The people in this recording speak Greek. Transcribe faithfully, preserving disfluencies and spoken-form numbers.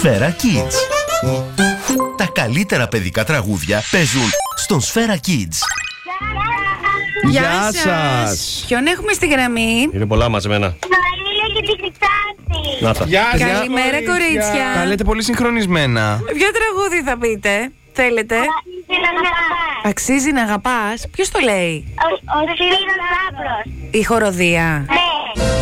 Σφαίρα Kids. Τα καλύτερα παιδικά τραγούδια παίζουν στον Σφαίρα Kids. Γεια σας. Ποιον έχουμε στη γραμμή? Είναι πολλά μαζεμένα. Μαρίλια και τη Χρυσάφη. Να τα. Γεια σας, Καλημέρα, κορίτσια. Τα λέτε πολύ συγχρονισμένα. Ποιο τραγούδι θα πείτε? Θέλετε? Αξίζει να αγαπάς. Ποιος το λέει? Ο Σπύρος Λάμπρος. Η χοροδία. Ναι.